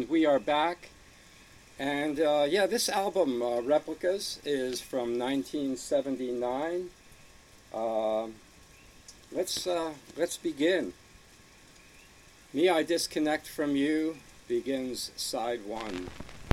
we are back. And yeah, this album, Replicas, is from 1979. Let's begin. Me, I Disconnect from You begins side one.